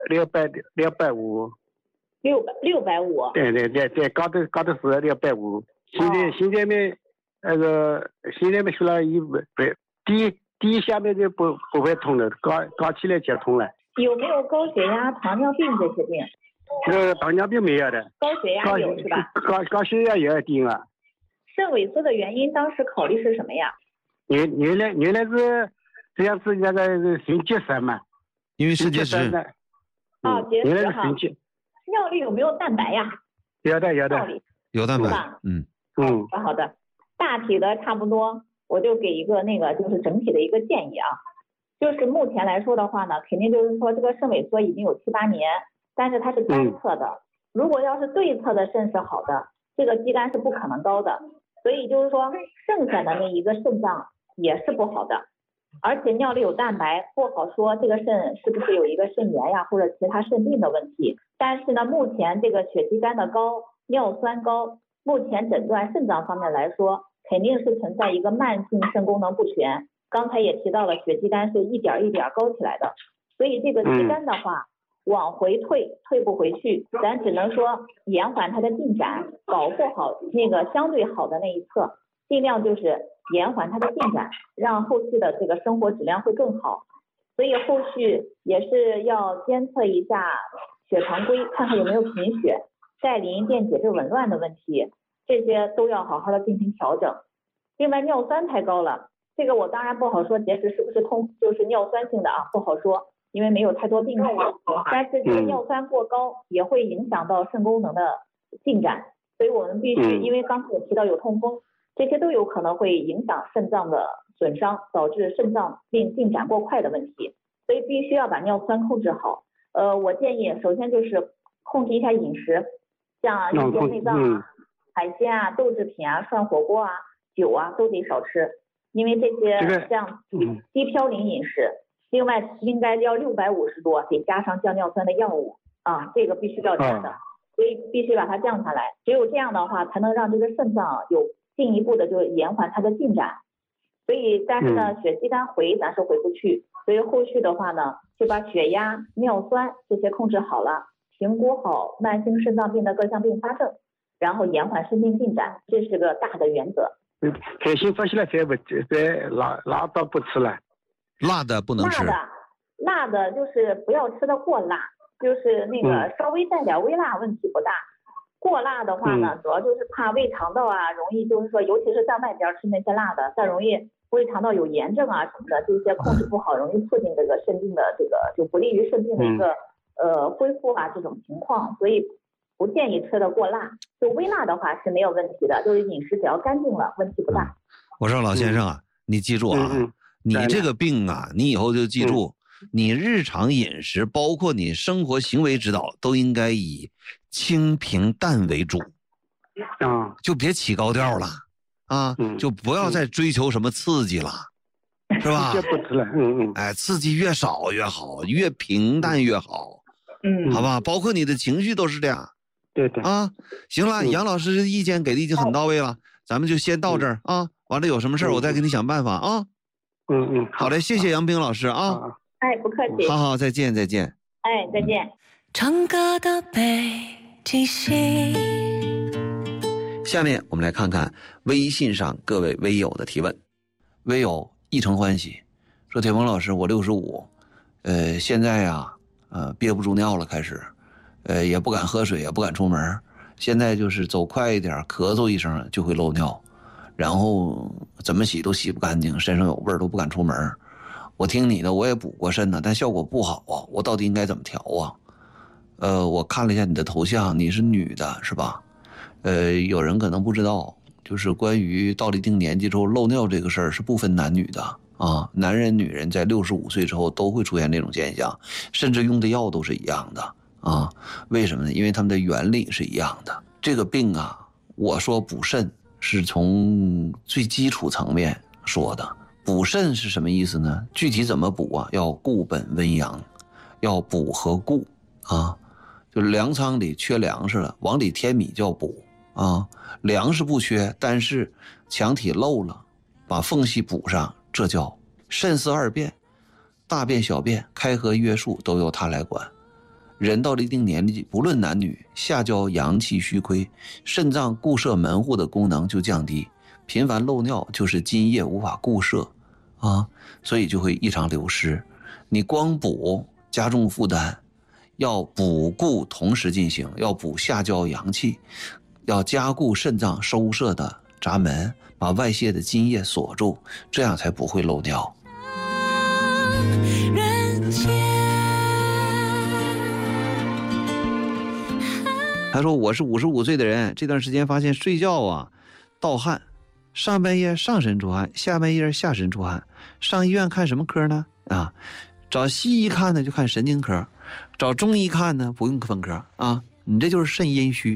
650。 650。 对，高的是650。现在没说了低下面就不会痛了，高起来就痛了。 有没有高血压、糖尿病这些病？ 糖尿病没有的。 高血压有是吧？ 高血压有点啊。 肾萎缩的原因当时考虑是什么呀？ 原来是这样子，那个肾结石嘛。 因为肾结石。 结石哈。尿里有没有蛋白呀？ 有的。 有蛋白。 好的。大体的差不多，我就给一个就是整体的一个建议啊。就是目前来说的话呢，肯定就是说这个肾萎缩已经有7、8年，但是它是单侧的。如果要是对侧的肾是好的，这个肌酐是不可能高的，所以就是说剩下的那一个肾脏也是不好的。而且尿里有蛋白，不好说这个肾是不是有一个肾炎呀，或者其他肾病的问题。但是呢，目前这个血肌酐的高、尿酸高，目前诊断肾脏方面来说，肯定是存在一个慢性肾功能不全。刚才也提到了，血肌酐是一点一点高起来的，所以这个肌酐的话，往回退不回去，咱只能说延缓它的进展，保护好那个相对好的那一侧，尽量就是延缓它的进展，让后续的这个生活质量会更好。所以后续也是要监测一下血常规，看看有没有贫血、钙磷电解质紊乱的问题，这些都要好好的进行调整。另外尿酸太高了，这个我当然不好说结石是不是就是尿酸性的啊，不好说，因为没有太多病史。但是这个尿酸过高也会影响到肾功能的进展，所以我们必须，因为刚才也提到有痛风，这些都有可能会影响肾脏的损伤，导致肾脏病进展过快的问题，所以必须要把尿酸控制好。我建议首先就是控制一下饮食，像一些内脏啊、海鲜啊、豆制品啊、涮火锅啊、酒啊都得少吃，因为这些像低嘌呤饮食。另外应该要650多，得加上降尿酸的药物啊，这个必须要加的，所以必须把它降下来。只有这样的话，才能让这个肾脏有进一步的就延缓它的进展。所以，但是呢，血肌酐咱是回不去，所以后续的话呢，就把血压、尿酸这些控制好了，评估好慢性肾脏病的各项并发症，然后延缓肾病进展，这是个大的原则。 海鲜放起来再辣到不吃了。 辣的不能吃。 辣的就是不要吃的过辣，就是那个稍微带点微辣问题不大。过辣的话呢，主要就是怕胃肠道啊，容易就是说，尤其是在外边吃那些辣的，再容易胃肠道有炎症啊什么的，这些控制不好，容易促进这个肾病的这个就不利于肾病的一个恢复啊这种情况，所以不建议吃的过辣。就微辣的话是没有问题的，就是饮食只要干净了，问题不大。 我说老先生啊，你记住啊。你这个病啊，你以后就记住，你日常饮食包括你生活行为指导都应该以清平淡为主，就别起高调了啊，就不要再追求什么刺激了，是吧？哎，刺激越少越好，越平淡越好，好吧？包括你的情绪都是这样， 对啊，行了，杨老师的意见给的已经很到位了，咱们就先到这儿啊，完了有什么事我再给你想办法啊。好嘞，谢谢杨冰老师啊。 哎，不客气。 好，再见。 哎，再见。 唱歌的北极星。 下面我们来看看微信上各位微友的提问。微友一城欢喜说：铁峰老师，我65，现在呀，憋不住尿了，开始，也不敢喝水，也不敢出门，现在就是走快一点，咳嗽一声就会漏尿。然后怎么洗都洗不干净，身上有味儿都不敢出门。我听你的，我也补过肾呢，但效果不好啊，我到底应该怎么调啊？我看了一下你的头像，你是女的是吧？有人可能不知道，就是关于到了一定年纪之后漏尿这个事儿是不分男女的啊，男人女人在65岁之后都会出现这种现象，甚至用的药都是一样的啊。为什么呢？因为他们的原理是一样的。这个病啊，我说补肾是从最基础层面说的。补肾是什么意思呢？具体怎么补啊？要固本温阳，要补和固啊。就是粮仓里缺粮食了，往里添米叫补啊。粮食不缺，但是墙体漏了，把缝隙补上，这叫肾司二便，大便小便开合约束都由它来管。 人到了一定年纪，不论男女，下焦阳气虚亏，肾脏固摄门户的功能就降低，频繁漏尿就是津液无法固摄啊，所以就会异常流失。你光补加重负担，要补固同时进行，要补下焦阳气，要加固肾脏收摄的闸门，把外泄的津液锁住，这样才不会漏尿。他说我是55岁的人，这段时间发现睡觉啊盗汗，上半夜上身出汗，下半夜下身出汗，上医院看什么科呢？啊，找西医看呢就看神经科，找中医看呢不用分科啊，你这就是肾阴虚。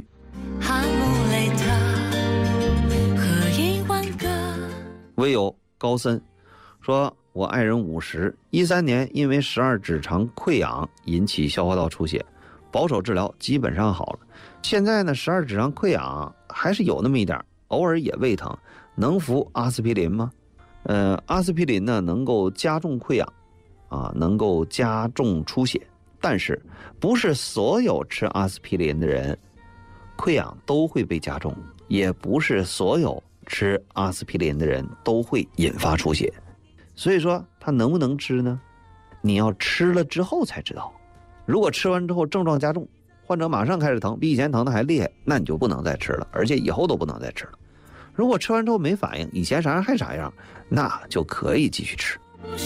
唯有高森说，我爱人50，13年因为12指肠溃疡引起消化道出血，保守治疗基本上好了。现在呢，12指肠溃疡还是有那么一点，偶尔也胃疼，能服阿司匹林吗？阿司匹林呢能够加重溃疡，啊，能够加重出血，但是不是所有吃阿司匹林的人溃疡都会被加重，也不是所有吃阿司匹林的人都会引发出血。所以说他能不能吃呢？你要吃了之后才知道。如果吃完之后症状加重，患者马上开始疼，比以前疼的还厉害，那你就不能再吃了，而且以后都不能再吃了。如果吃完之后没反应，以前啥样还啥样，那就可以继续吃。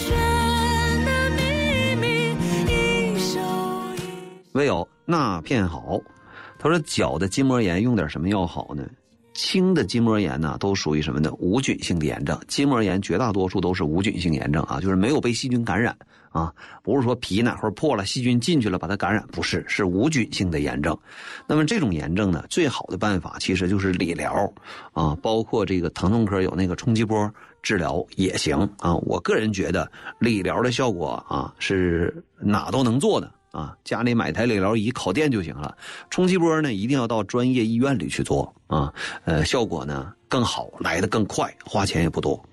唯有那片好，他说脚的筋膜炎用点什么药好呢？轻的筋膜炎呢都属于什么呢？无菌性的炎症。筋膜炎绝大多数都是无菌性炎症啊，就是没有被细菌感染啊，不是说皮哪块破了，细菌进去了把它感染，不是，是无菌性的炎症。那么这种炎症呢，最好的办法其实就是理疗啊，包括这个疼痛科有那个冲击波治疗也行啊。我个人觉得理疗的效果啊是哪都能做的啊，家里买台理疗仪烤电就行了。冲击波呢一定要到专业医院里去做啊，效果呢更好，来得更快，花钱也不多。